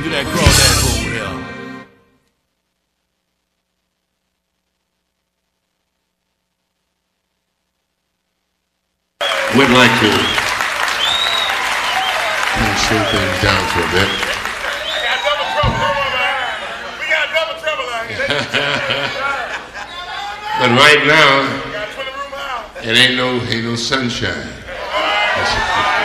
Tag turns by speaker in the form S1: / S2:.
S1: Do that crawdad over here.
S2: Would like to slow things down for a bit.
S3: We got double trouble out here.
S2: But right now, it ain't no sunshine.